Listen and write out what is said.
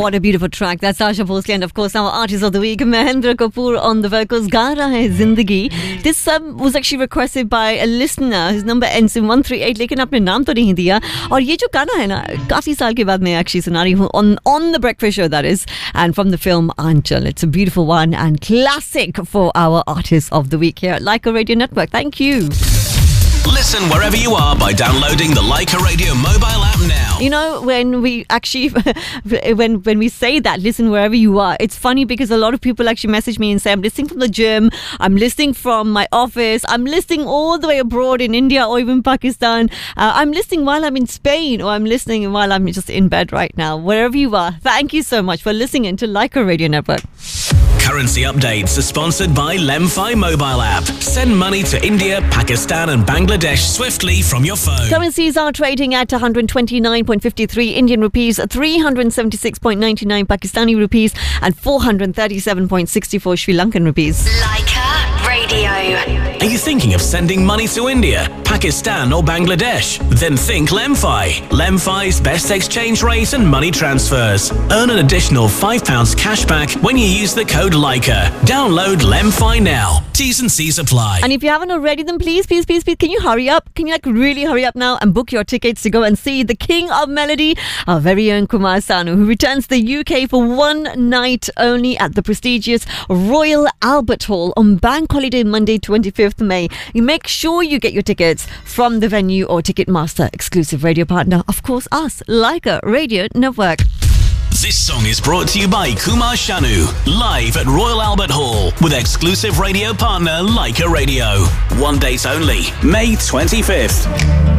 What a beautiful track. That's Asha Bhosle, and of course our artist of the week, Mahendra Kapoor on the vocals. Ga raha hai zindagi. This was actually requested by a listener. His number ends in 138, लेकिन आपने नाम तो नहीं दिया. और ये जो गाना है ना, काफी साल के बाद मैं actually सुना रही हूँ on the Breakfast Show, that is, and from the film Anchal. It's a beautiful one and classic for our artist of the week here at Leica Radio Network. Thank you. Listen wherever you are by downloading the Leica Radio mobile app now. You know, when we actually, when we say that, listen wherever you are, it's funny because a lot of people actually message me and say, I'm listening from the gym, I'm listening from my office, I'm listening all the way abroad in India or even Pakistan, I'm listening while I'm in Spain, or I'm listening while I'm just in bed right now. Wherever you are, thank you so much for listening to Leica Radio Network. Currency updates are sponsored by Lemfi mobile app. Send money to India, Pakistan and Bangladesh swiftly from your phone. Currencies are trading at 129.53 Indian rupees, 376.99 Pakistani rupees and 437.64 Sri Lankan rupees. Leica Radio. Are you thinking of sending money to India, Pakistan or Bangladesh? Then think Lemfi. Lemfi's best exchange rate and money transfers. Earn an additional £5 cash back when you use the code Leica. Download Lemfi now. T's and C's apply. And if you haven't already, then please, can you hurry up? Can you really hurry up now and book your tickets to go and see the King of Melody, our very own Kumar Sanu, who returns to the UK for one night only at the prestigious Royal Albert Hall on Bank Holiday Monday, 25th May. You make sure you get your tickets from the venue or Ticketmaster. Exclusive radio partner, of course, us, Leica Radio Network. This song is brought to you by Kumar Sanu, live at Royal Albert Hall with exclusive radio partner Leica Radio. One date only, May 25th.